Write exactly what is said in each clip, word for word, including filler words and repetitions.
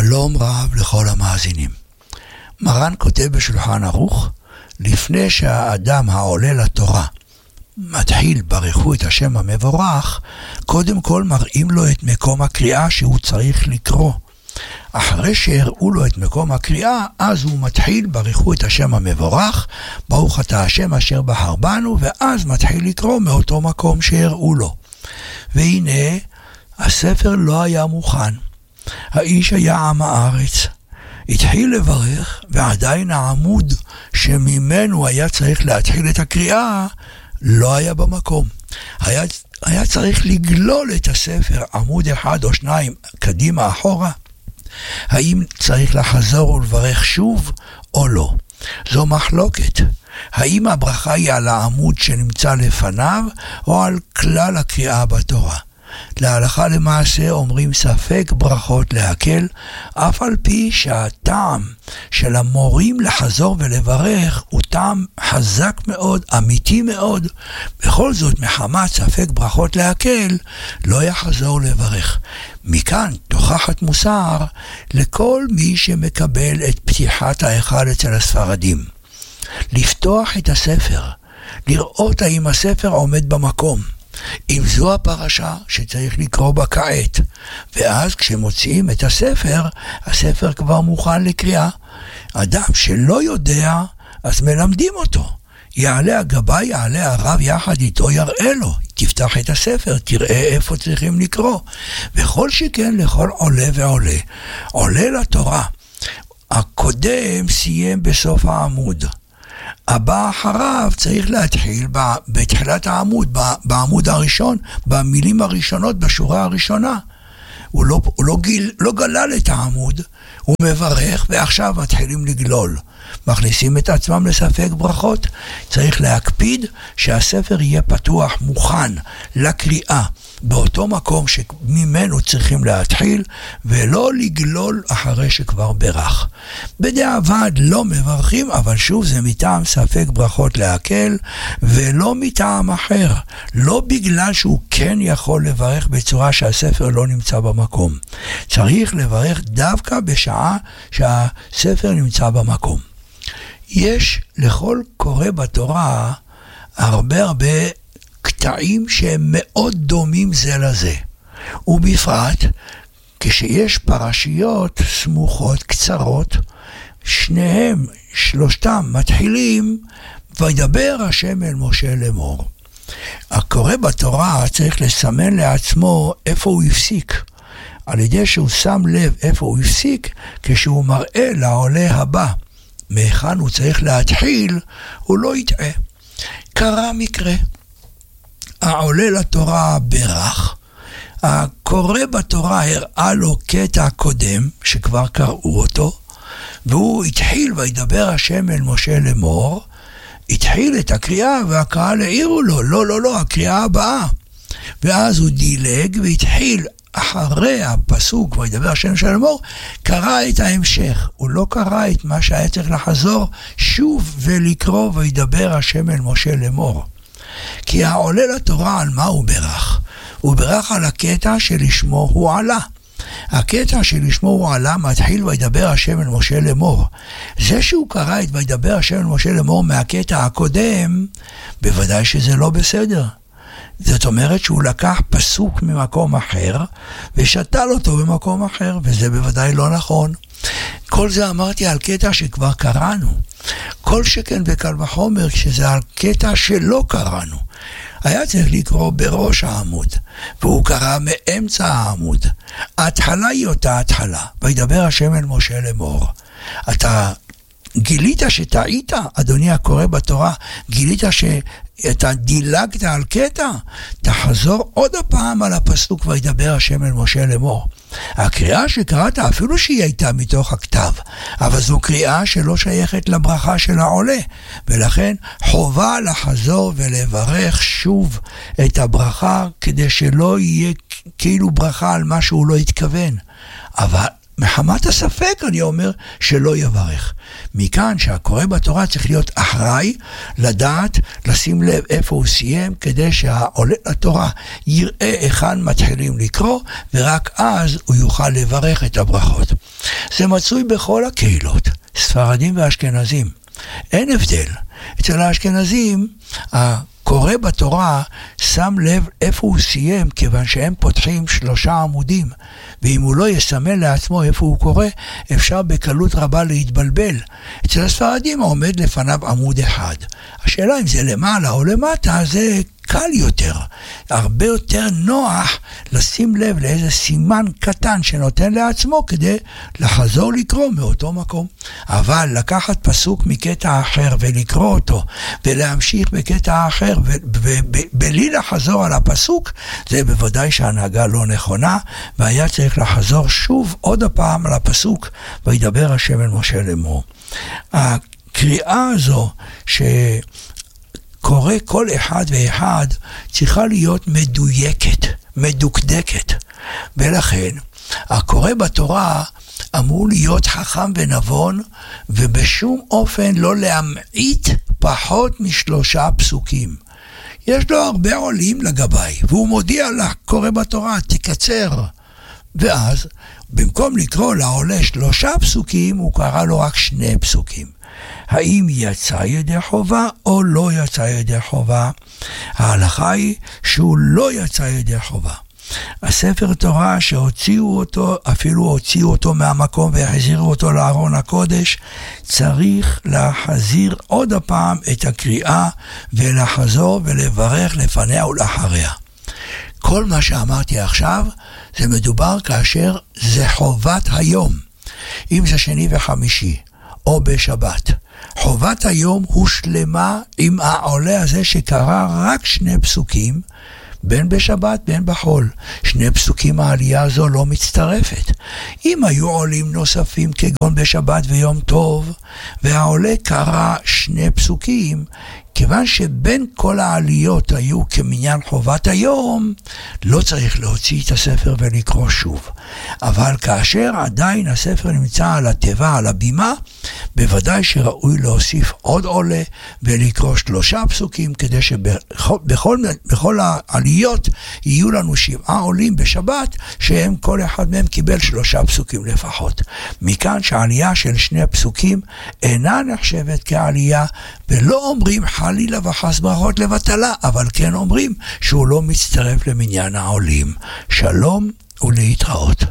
שלום רב לכל המאזינים. מרן כותב בשולחן ערוך, לפני שהאדם העולה לתורה מתחיל ברכו את השם המבורך, קודם כל מראים לו את מקום הקריאה שהוא צריך לקרוא. אחרי שהראו לו את מקום הקריאה, אז הוא מתחיל ברכו את השם המבורך, ברוך אתה השם אשר בחר בנו, ואז מתחיל לקרוא מאותו מקום שהראו לו. והנה, הספר לא היה מוכן. האיש היה עם הארץ. התחיל לברך, ועדיין העמוד שממנו היה צריך להתחיל את הקריאה, לא היה במקום. היה, היה צריך לגלול את הספר, עמוד אחד או שניים קדימה אחורה. האם צריך לחזור ולברך שוב או לא? זו מחלוקת. האם הברכה היא על העמוד שנמצא לפניו או על כלל הקריאה בתורה? להלכה למעשה אומרים ספק ברכות להקל, אף על פי שהטעם של המורים לחזור ולברך הוא טעם חזק מאוד, אמיתי מאוד. בכל זאת מחמת ספק ברכות להקל לא יחזור לברך. מכאן תוכחת מוסר לכל מי שמקבל את פתיחת ההיכל אצל הספרדים. לפתוח את הספר, לראות האם הספר עומד במקום. אם זו הפרשה שצריך לקרוא בה כעת, ואז כשמוציאים את הספר, הספר כבר מוכן לקריאה. אדם שלא יודע, אז מלמדים אותו. יעלה הגבאי, יעלה הרב יחד איתו, יראה לו. תפתח את הספר, תראה איפה צריכים לקרוא. וכל שכן לכל עולה ועולה. עולה לתורה. הקודם סיים בסוף העמוד. הבא אחריו צריך להתחיל בתחילת העמוד, בעמוד הראשון, במילים הראשונות, בשורה הראשונה. הוא לא, הוא לא, גיל, לא גלל את העמוד, הוא מברך, ועכשיו מתחילים לגלול. מכניסים את עצמם לספק ברכות. צריך להקפיד שהספר יהיה פתוח, מוכן לקריאה, באותו מקום שממנו צריכים להתחיל, ולא לגלול אחרי שכבר ברך. בדיעבד לא מברכים, אבל שוב זה מטעם ספק ברכות להקל, ולא מטעם אחר. לא בגלל שהוא כן יכול לברך בצורה שהספר לא נמצא במקום. צריך לברך דווקא בשעה שהספר נמצא במקום. יש לכל קורא בתורה הרבה הרבה קטעים שהם מאוד דומים זה לזה. ובפרט, כשיש פרשיות סמוכות, קצרות, שניהם, שלושתם מתחילים, וידבר השם אל משה לאמור. הקורא בתורה צריך לסמן לעצמו איפה הוא הפסיק. על ידי שהוא שם לב איפה הוא הפסיק, כשהוא מראה לעולה הבא מהיכן הוא צריך להתחיל, הוא לא יטעה. קרה מקרה. העולה לתורה ברך, הקורא בתורה הראה לו קטע קודם שכבר קראו אותו, והוא התחיל וידבר השם אל משה לאמור, התחיל את הקריאה והקהל העירו לו, לא לא לא, הקריאה הבאה. ואז הוא דילג והתחיל אחרי הפסוק וידבר השם אל משה לאמור, קרא את ההמשך. הוא לא קרא את מה שהיה צריך לחזור שוב ולקרוא וידבר השם אל משה לאמור. כי העולה לתורה על מה הוא ברך? הוא ברך על הקטע שלשמו הוא עלה. הקטע שלשמו הוא עלה מתחיל וידבר השם אל משה לאמור. זה שהוא קרא את וידבר השם אל משה לאמור מהקטע הקודם, בוודאי שזה לא בסדר. זאת אומרת שהוא לקח פסוק ממקום אחר ושתל אותו במקום אחר, וזה בוודאי לא נכון. כל זה אמרתי על קטע שכבר קראנו. כל שכן וקל וחומר כשזה על קטע שלא קראנו. היה צריך לקרוא בראש העמוד, והוא קרא מאמצע העמוד. ההתחלה היא אותה התחלה. וידבר השם אל משה לאמור. אתה גילית שטעית, אדוני הקורא בתורה, גילית שאתה דילגת על קטע, תחזור עוד הפעם על הפסוק וידבר השם אל משה לאמור. הקריאה שקראת אפילו שהיא הייתה מתוך הכתב, אבל זו קריאה שלא שייכת לברכה של העולה, ולכן חובה לחזור ולברך שוב את הברכה, כדי שלא יהיה כאילו ברכה על מה שהוא לא התכוון. אבל מחמת הספק אני אומר שלא יברך. מכאן שהקורא בתורה צריך להיות אחראי, לדעת, לשים לב איפה הוא סיים, כדי שהעולה לתורה יראה היכן מתחילים לקרוא, ורק אז הוא יוכל לברך את הברכות. זה מצוי בכל הקהילות, ספרדים ואשכנזים. אין הבדל. אצל האשכנזים, הקורא בתורה שם לב איפה הוא סיים, כיוון שהם פותחים שלושה עמודים, ואם הוא לא יסמן לעצמו איפה הוא קורא, אפשר בקלות רבה להתבלבל. אצל הספרדים עומד לפניו עמוד אחד. השאלה אם זה למעלה או למטה, זה קל יותר. הרבה יותר נוח לשים לב לאיזה סימן קטן שנותן לעצמו כדי לחזור לקרוא מאותו מקום. אבל לקחת פסוק מקטע אחר ולקרוא אותו, ולהמשיך בקטע אחר, ובלי לחזור על הפסוק, זה בוודאי שההנהגה לא נכונה, והיה צריך לחזור שוב עוד הפעם על הפסוק, וידבר השם אל משה לאמור. הקריאה הזו שקורא כל אחד ואחד צריכה להיות מדויקת, מדוקדקת, ולכן הקורא בתורה אמור להיות חכם ונבון, ובשום אופן לא להמעיט פחות משלושה פסוקים. יש לו הרבה עולים לגבי, והוא מודיע לקורא בתורה, תקצר. ואז, במקום לקרוא לעולה שלושה פסוקים, הוא קרא לו רק שני פסוקים. האם יצא ידי חובה או לא יצא ידי חובה? ההלכה היא שהוא לא יצא ידי חובה. הספר תורה שהוציאו אותו, אפילו הוציאו אותו מהמקום והחזירו אותו לארון הקודש, צריך להחזיר עוד הפעם את הקריאה ולחזור ולברך לפניה ולאחריה. כל מה שאמרתי עכשיו זה מדובר כאשר זה חובת היום. אם זה שני וחמישי או בשבת, חובת היום הושלמה עם העולה הזה שקרא רק שני פסוקים, בין בשבת בין בחול. שני פסוקים העלייה הזו לא מצטרפת. אם היו עולים נוספים כגון בשבת ויום טוב, והעולה קרא שני פסוקים, כיוון שבין כל העליות היו כמניין חובת היום, לא צריך להוציא את הספר ולקרוא שוב. אבל כאשר עדיין הספר נמצא על הטבע, על הבימה, בוודאי שראוי להוסיף עוד עולה ולקרוא שלושה פסוקים, כדי שבכל בכל, בכל העליות יהיו לנו שבעה עולים בשבת, שהם כל אחד מהם קיבל שלושה פסוקים לפחות. מכאן שהעלייה של שני פסוקים אינה נחשבת כעלייה, ולא אומרים חלילה וחס ברכות לבטלה, אבל כן אומרים שהוא לא מצטרף למניין העולים. שלום ולהתראות.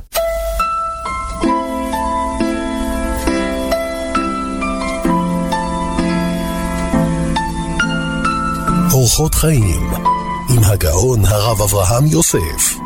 אורחות חיים עם הגאון הרב אברהם יוסף.